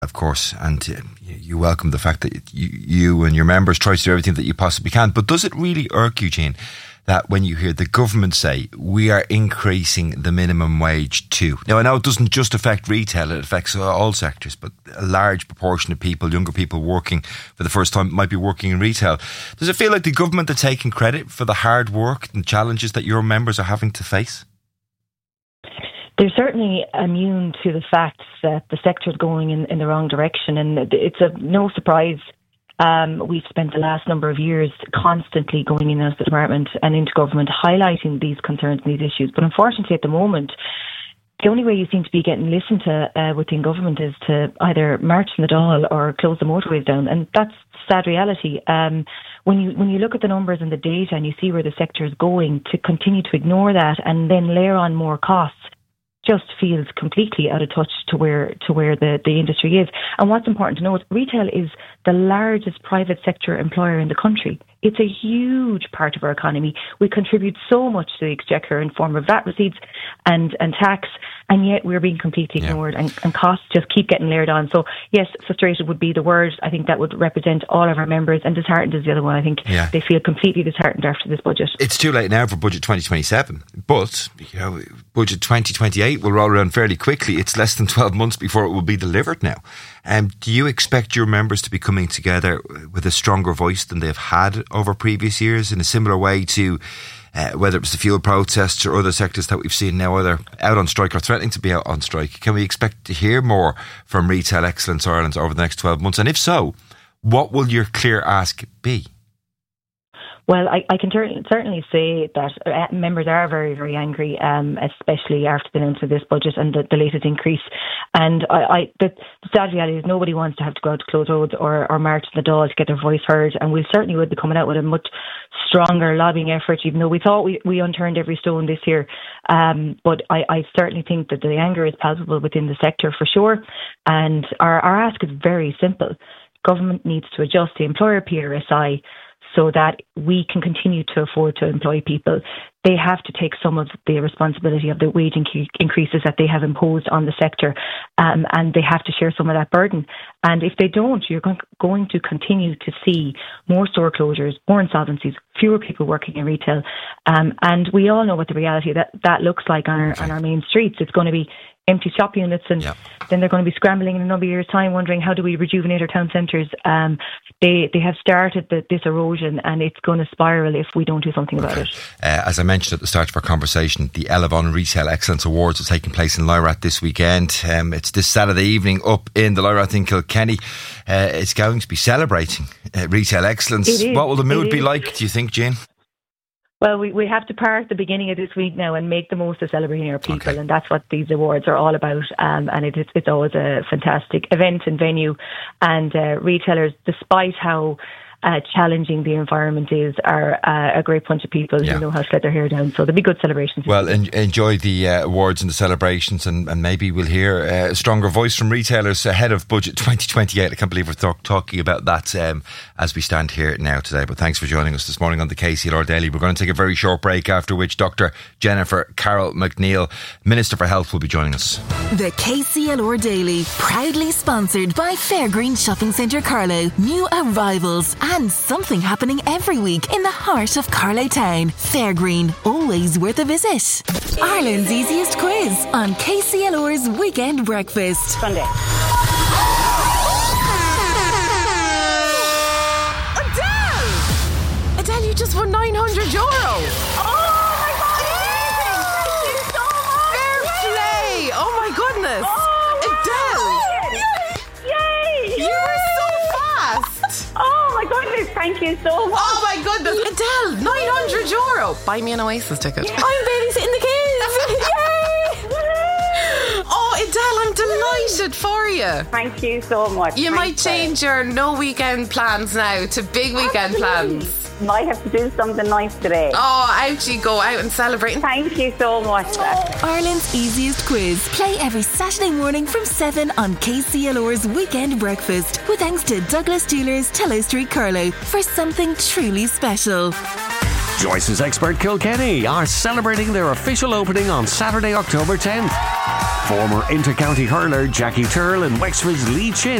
Of course, and you welcome the fact that you and your members try to do everything that you possibly can. But does it really irk you, Jean, that when you hear the government say we are increasing the minimum wage too? Now, I know it doesn't just affect retail, it affects all sectors, but a large proportion of people, younger people working for the first time, might be working in retail. Does it feel like the government are taking credit for the hard work and challenges that your members are having to face? They're certainly immune to the fact that the sector is going in the wrong direction, and it's no surprise. We've spent the last number of years constantly going in as the department and into government highlighting these concerns and these issues. But unfortunately, at the moment, the only way you seem to be getting listened to within government is to either march in the Dáil or close the motorways down, and that's sad reality. When you look at the numbers and the data and you see where the sector is going, to continue to ignore that and then layer on more costs just feels completely out of touch to where the industry is. And what's important to note, retail is the largest private sector employer in the country. It's a huge part of our economy. We contribute so much to the exchequer in form of VAT receipts and tax, and yet we're being completely ignored, and costs just keep getting layered on. So yes, frustrated would be the word. I think that would represent all of our members, and disheartened is the other one. I think they feel completely disheartened after this budget. It's too late now for Budget 2027, but Budget 2028 will roll around fairly quickly. It's less than 12 months before it will be delivered now. Do you expect your members to be coming together with a stronger voice than they've had over previous years, in a similar way to whether it was the fuel protests or other sectors that we've seen now either out on strike or threatening to be out on strike? Can we expect to hear more from Retail Excellence Ireland over the next 12 months? And if so, what will your clear ask be? Well, I can certainly say that members are very, very angry, especially after the announcement of this budget and the latest increase. And the sad reality is nobody wants to have to go out to close roads or march in the Dáil to get their voice heard. And we certainly would be coming out with a much stronger lobbying effort, even though we thought we unturned every stone this year. But I certainly think that the anger is palpable within the sector for sure. And our ask is very simple. Government needs to adjust the employer PRSI so that we can continue to afford to employ people. They have to take some of the responsibility of the wage increases that they have imposed on the sector, and they have to share some of that burden. And if they don't, you're going to continue to see more store closures, more insolvencies, fewer people working in retail. And we all know what the reality that looks like on our main streets. It's going to be empty shop units, and then they're going to be scrambling in a number of years' time, wondering how do we rejuvenate our town centres. They have started this erosion, and it's going to spiral if we don't do something about it. As I mentioned at the start of our conversation, the Elavon Retail Excellence Awards are taking place in Lyrath this weekend. It's this Saturday evening up in the Lyrath in Kilkenny. It's going to be celebrating retail excellence. What will the mood be like, do you think, Jane? Well, we have to park the beginning of this week now and make the most of celebrating our people, and that's what these awards are all about. And it's always a fantastic event and venue, and retailers, despite how challenging the environment is, are a great bunch of people who know how to let their hair down. So there'll be good celebrations. Well, enjoy the awards and the celebrations, and maybe we'll hear a stronger voice from retailers ahead of Budget 2028. I can't believe we're talking about that as we stand here now today. But thanks for joining us this morning on the KCLR Daily. We're going to take a very short break, after which Dr. Jennifer Carroll McNeil, Minister for Health, will be joining us. The KCLR Daily, proudly sponsored by Fairgreen Shopping Centre Carlow. New arrivals and something happening every week in the heart of Carlow Town. Fairgreen, always worth a visit. Ireland's easiest quiz on KCLR's Weekend Breakfast. Sunday. Adele, you just won €900. Oh my God! Thank you so much. Fair play. Oh my goodness. Adele. Yay! You were so fast. Oh my goodness, thank you so much. Oh my goodness, Adele, €900. Buy me an Oasis ticket. Yeah. I'm babysitting the kids. Yay! Oh, Adele, I'm delighted for you. Thank you so much. You might change your no weekend plans now to big weekend plans. Might have to do something nice today. Oh, out you go, out and celebrate. Thank you so much. Ireland's easiest quiz. Play every Saturday morning from 7 on KCLR's Weekend Breakfast. With thanks to Douglas Dealers, Tellow Street, Carlow, for something truly special. Joyce's Expert Kilkenny are celebrating their official opening on Saturday, October 10th. Former inter-county hurler Jackie Turl and Wexford's Lee Chin